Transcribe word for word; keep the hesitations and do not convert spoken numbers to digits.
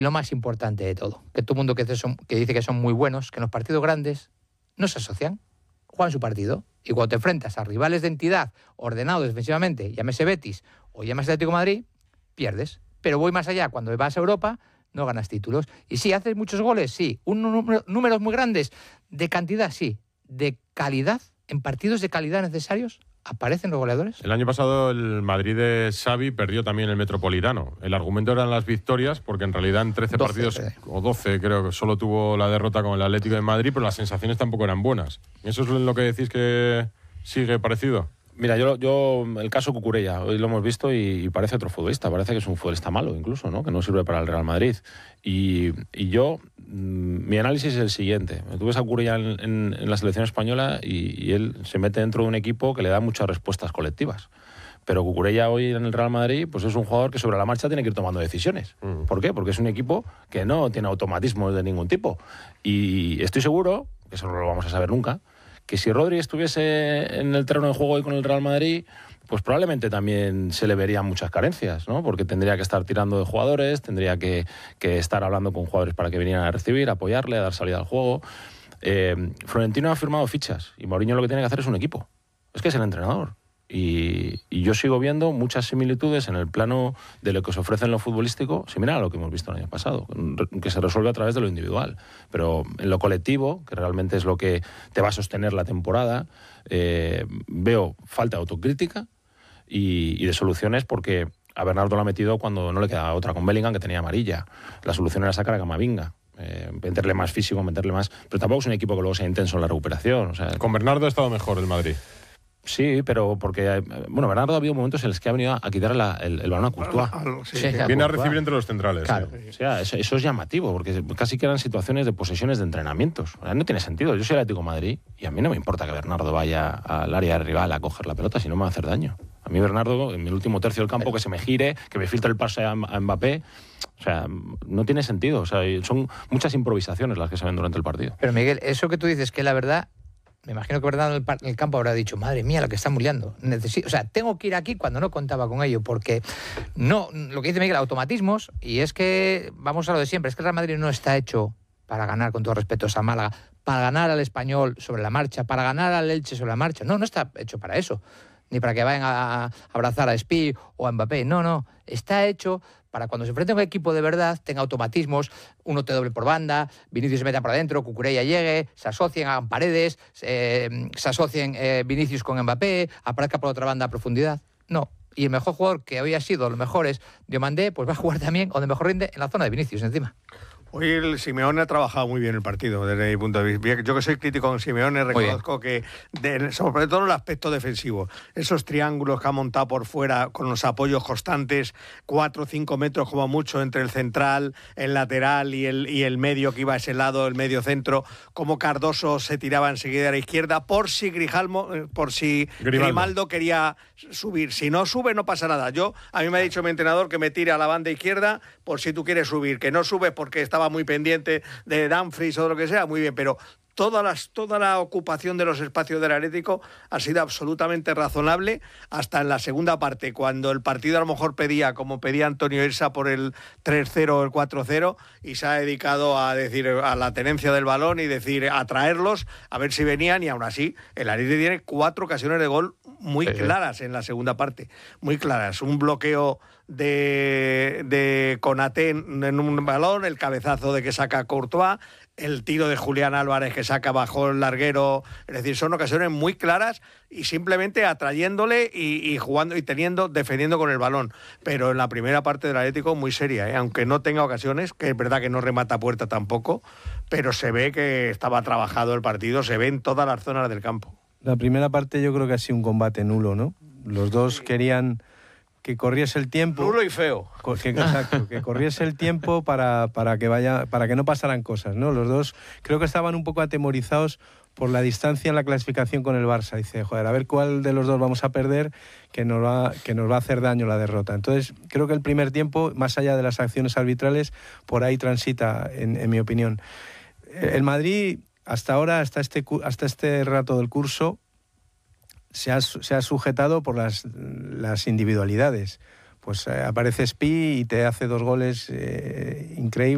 lo más importante de todo, que todo el mundo que dice, son, que dice que son muy buenos, que en los partidos grandes no se asocian, juegan su partido, y cuando te enfrentas a rivales de entidad ordenados defensivamente, llámese Betis o llámese Atlético de Madrid, pierdes. Pero voy más allá, cuando vas a Europa no ganas títulos. Y sí, haces muchos goles, sí. Un número, números muy grandes, de cantidad, sí. De calidad, en partidos de calidad necesarios, ¿aparecen los goleadores? El año pasado el Madrid de Xavi perdió también el Metropolitano. El argumento eran las victorias, porque en realidad en trece doce, partidos, eh. o doce creo que solo tuvo la derrota con el Atlético de Madrid, pero las sensaciones tampoco eran buenas. ¿Eso es lo que decís que sigue parecido? Mira, yo, yo el caso Cucurella, hoy lo hemos visto y, y parece otro futbolista, parece que es un futbolista malo incluso, ¿no? Que no sirve para el Real Madrid. Y, y yo, mmm, mi análisis es el siguiente. Tú ves a Cucurella en, en, en la selección española y, y él se mete dentro de un equipo que le da muchas respuestas colectivas. Pero Cucurella hoy en el Real Madrid pues es un jugador que sobre la marcha tiene que ir tomando decisiones. Mm. ¿Por qué? Porque es un equipo que no tiene automatismos de ningún tipo. Y estoy seguro, que eso no lo vamos a saber nunca, que si Rodri estuviese en el terreno de juego hoy con el Real Madrid, pues probablemente también se le verían muchas carencias, ¿no? Porque tendría que estar tirando de jugadores, tendría que, que estar hablando con jugadores para que vinieran a recibir, apoyarle, a dar salida al juego. Eh, Florentino ha firmado fichas y Mourinho lo que tiene que hacer es un equipo. Es que es el entrenador. Y, y yo sigo viendo muchas similitudes en el plano de lo que se ofrece en lo futbolístico, similar a lo que hemos visto el año pasado, que se resuelve a través de lo individual. Pero en lo colectivo, que realmente es lo que te va a sostener la temporada, eh, veo falta de autocrítica y, y de soluciones, porque a Bernardo lo ha metido cuando no le quedaba otra con Bellingham, que tenía amarilla. La solución era sacar a Camavinga. Eh, meterle más físico, meterle más... Pero tampoco es un equipo que luego sea intenso en la recuperación. O sea, con Bernardo ha estado mejor el Madrid. Sí, pero porque, bueno, Bernardo ha habido momentos en los que ha venido a quitar la, el, el balón a Courtois. Sí, sí, Viene a recibir entre los centrales. Claro, sí. O sea, eso, eso es llamativo, porque casi quedan situaciones de posesiones de entrenamientos. O sea, no tiene sentido. Yo soy el Atlético de Madrid y a mí no me importa que Bernardo vaya al área rival a coger la pelota, si no me va a hacer daño. A mí Bernardo, en el último tercio del campo, que se me gire, que me filtre el pase a, a Mbappé, o sea, no tiene sentido. O sea, son muchas improvisaciones las que se ven durante el partido. Pero Miguel, eso que tú dices, que la verdad... Me imagino que Bernardo en el, el campo habrá dicho, madre mía, lo que estamos liando. Necesito, o sea, tengo que ir aquí cuando no contaba con ello, porque no, lo que dice Miguel, automatismos, y es que, vamos a lo de siempre, es que el Real Madrid no está hecho para ganar, con todo respeto, a Málaga, para ganar al Español sobre la marcha, para ganar al Elche sobre la marcha. No, no está hecho para eso. Ni para que vayan a abrazar a Spi o a Mbappé. No, no. Está hecho para cuando se enfrente a un equipo de verdad, tenga automatismos, uno te doble por banda, Vinicius se meta por adentro, Cucurella llegue, se asocien, hagan paredes, eh, se asocien eh, Vinicius con Mbappé, aparezca por otra banda a profundidad. No. Y el mejor jugador que hoy ha sido los mejores, Diomandé, pues va a jugar también, donde mejor rinde, en la zona de Vinicius encima. Hoy el Simeone ha trabajado muy bien el partido, desde mi punto de vista. Yo que soy crítico con Simeone, reconozco que, de, sobre todo en el aspecto defensivo, esos triángulos que ha montado por fuera con los apoyos constantes, cuatro o cinco metros como mucho entre el central, el lateral y el, y el medio que iba a ese lado, el medio centro, como Cardoso se tiraba enseguida a la izquierda, por si Grijalmo, por si Grimaldo. Grimaldo quería subir. Si no sube, no pasa nada. Yo, a mí me ha dicho mi entrenador que me tire a la banda izquierda por si tú quieres subir, que no subes porque estaba muy pendiente de Dumfries o de lo que sea, muy bien, pero todas las, toda la ocupación de los espacios del Atlético ha sido absolutamente razonable hasta en la segunda parte, cuando el partido a lo mejor pedía, como pedía Antonio Irsa, por el tres cero o el cuatro cero, y se ha dedicado a decir a la tenencia del balón y decir a traerlos, a ver si venían, y aún así el Atlético tiene cuatro ocasiones de gol muy sí, claras sí. en la segunda parte, muy claras, un bloqueo de, de Konaté en, en un balón, el cabezazo de que saca Courtois, el tiro de Julián Álvarez que saca bajo el larguero, es decir, son ocasiones muy claras y simplemente atrayéndole y, y jugando y teniendo, defendiendo con el balón. Pero en la primera parte del Atlético muy seria, ¿eh? Aunque no tenga ocasiones, que es verdad que no remata puerta tampoco, pero se ve que estaba trabajado el partido, se ve en todas las zonas del campo. La primera parte yo creo que ha sido un combate nulo, ¿no? Los dos sí. querían que corriese el tiempo. Nulo y feo. Que, exacto, que corriese el tiempo para, para, que vaya, para que no pasaran cosas, ¿no? Los dos creo que estaban un poco atemorizados por la distancia en la clasificación con el Barça. Dice, joder, a ver cuál de los dos vamos a perder que nos va, que nos va a hacer daño la derrota. Entonces, creo que el primer tiempo, más allá de las acciones arbitrales, por ahí transita, en, en mi opinión. El Madrid, hasta ahora, hasta este, hasta este rato del curso, se ha, se ha sujetado por las, las individualidades. Pues eh, aparece Spi y te hace dos goles eh, increíbles.